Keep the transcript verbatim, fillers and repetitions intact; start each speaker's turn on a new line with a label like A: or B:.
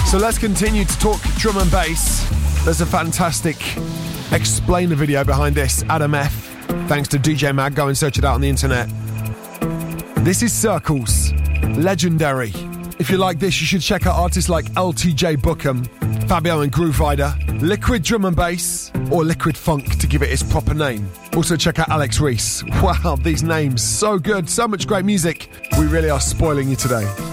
A: So let's continue to talk drum and bass. There's a fantastic explainer video behind this, Adam F. Thanks to D J Mag. Go and search it out on the internet. This is Circles, legendary. If you like this, you should check out artists like L T J Bookham, Fabio and Groovider, Liquid Drum and Bass, or Liquid Funk to give it its proper name. Also check out Alex Reese. Wow, these names, so good, so much great music. We really are spoiling you today.